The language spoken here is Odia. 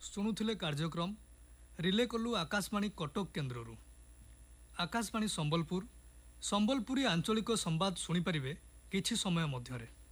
ଶୁଣୁଥିଲେ କାର୍ଯ୍ୟକ୍ରମ ରିଲେ କଲୁ ଆକାଶବାଣୀ କଟକ କେନ୍ଦ୍ରରୁ। ଆକାଶବାଣୀ ସମ୍ବଲପୁର ସମ୍ବଲପୁରୀ ଆଞ୍ଚଳିକ ସମ୍ବାଦ ଶୁଣିପାରିବେ କିଛି ସମୟ ମଧ୍ୟରେ।